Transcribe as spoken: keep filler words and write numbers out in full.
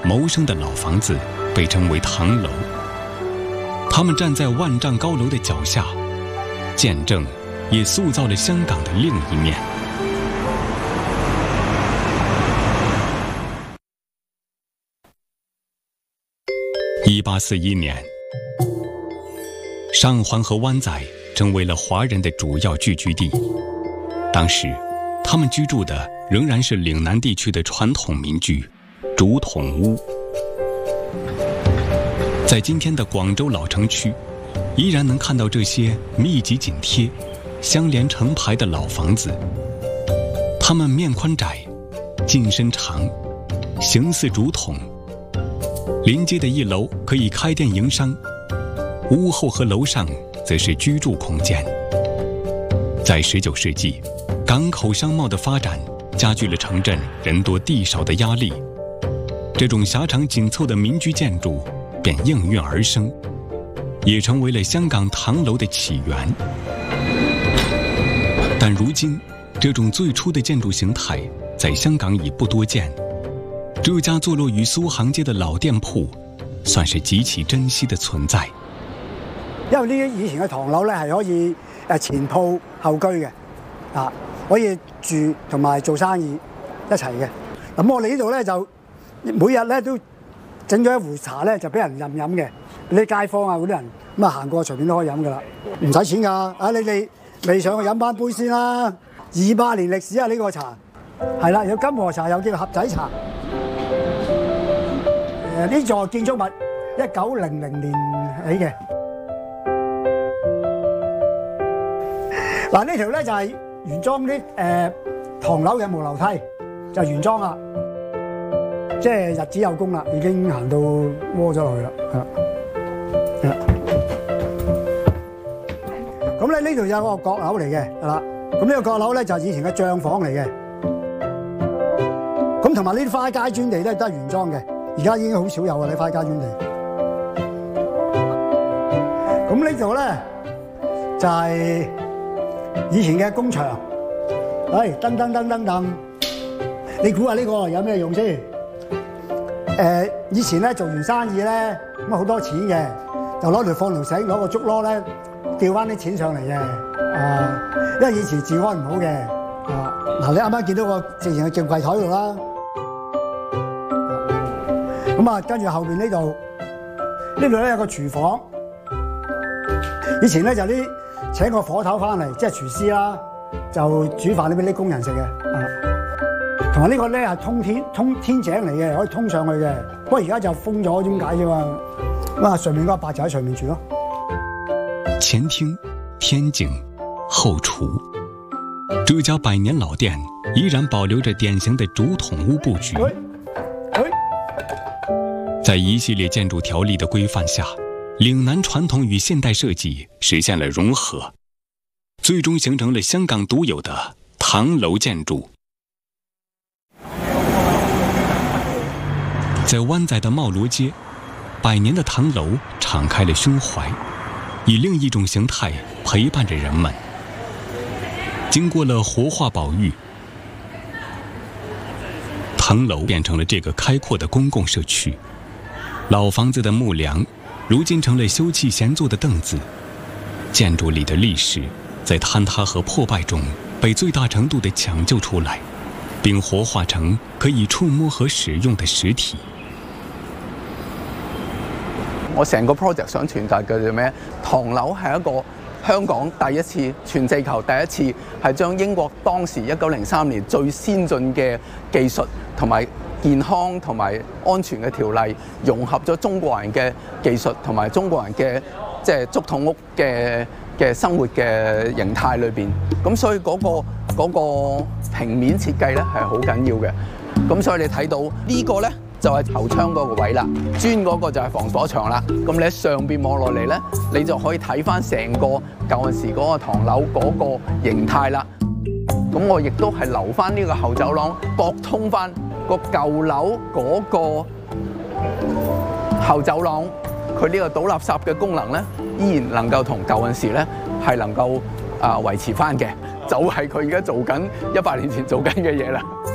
谋生的老房子被称为唐楼。他们站在万丈高楼的脚下，见证也塑造了香港的另一面。一八四一年，上环和湾仔成为了华人的主要聚居地。当时，他们居住的仍然是岭南地区的传统民居——竹筒屋。在今天的广州老城区，依然能看到这些密集紧贴、相连成排的老房子。它们面宽窄，进深长，形似竹筒。临街的一楼可以开店营商，屋后和楼上则是居住空间。在十九世纪，港口商贸的发展加剧了城镇人多地少的压力，这种狭长紧凑的民居建筑便应运而生，也成为了香港唐楼的起源。但如今，这种最初的建筑形态在香港已不多见。这家坐落于苏杭街的老店铺，算是极其珍惜的存在。 因為呢啲以前嘅唐樓咧係可以誒前鋪後居嘅，啊可以住同埋做生意一齊嘅。咁我哋呢度咧就每日咧都整咗一壺茶咧，就俾人任飲嘅，俾啲街坊啊嗰啲人咁啊行過隨便都可以飲噶啦，唔使錢㗎。啊你哋未上去飲翻杯先啦，二百年歷史啊呢個茶，係啦，有金和茶，有叫盒仔茶。誒呢座建築物一九零零年起嘅。嗱呢條咧就係原裝啲誒唐樓嘅無樓梯，就係原裝啦，即係日子有功啦，已經行到窩咗落去啦，係啦，係啦。咁咧呢度有個閣樓嚟嘅，係啦。咁呢個閣樓咧就係以前嘅帳房嚟嘅。咁同埋呢啲花街磚地咧都係原裝嘅。而家已經好少有啊！你花街磚地。咁呢度咧就係、是、以前嘅工場，係噔噔噔噔噔。你估下呢個有咩用先？誒、呃，以前咧做完生意咧咁好多錢嘅，就攞條放條繩，攞個竹籮咧吊翻啲錢上嚟嘅。啊，因為以前治安唔好嘅。啊，嗱你啱啱見到個之前嘅正櫃台度啦。咁啊，跟住後邊呢度，呢度咧有個廚房。以前咧就啲請個火頭翻嚟，即係廚師啦，就煮飯俾啲工人食嘅。啊，同埋呢個咧係通天通天井嚟嘅，可以通上去嘅。不過而家就封咗，點解啫嘛？咁啊，上面嗰個伯就喺上面住咯。 前廳、天井、後廚，這家百年老店依然保留着典型的竹筒屋佈局。在一系列建筑條例的規範下，嶺南傳統與現代設計實現了融合，最終形成了香港獨有的唐樓建築。在灣仔的茂羅街，百年的唐樓敞開了胸懷，以另一種形態陪伴着人們。經過了活化保育，唐樓變成了這個開闊的公共社區。老房子的木梁如今成了休憩閒坐的凳子，建築裡的歷史在坍塌和破敗中被最大程度地搶救出來，並活化成可以觸摸和使用的實體。 我成個 project 想傳達嘅係咩？唐樓係一個香港第一次，全地球第一次係將英國當時一九零三年最先進嘅技術同埋健康同埋安全嘅條例，融合咗中國人嘅技術同埋中國人嘅即係竹筒屋嘅嘅生活嘅形態裏邊。咁所以嗰個嗰個平面設計咧係好緊要嘅。咁所以你睇到呢個咧就係頭窗嗰個位啦，磚嗰個就係防火牆啦。咁你喺上邊望落嚟咧，你就可以睇翻成個舊陣時嗰個唐樓嗰個形態啦。咁我亦都係留翻呢個後走廊，駁通翻個舊樓嗰個後走廊，佢呢個倒垃圾嘅功能咧，依然能夠同舊陣時咧係能夠啊維持翻嘅，就係佢而家做緊一百年前做緊嘅嘢啦。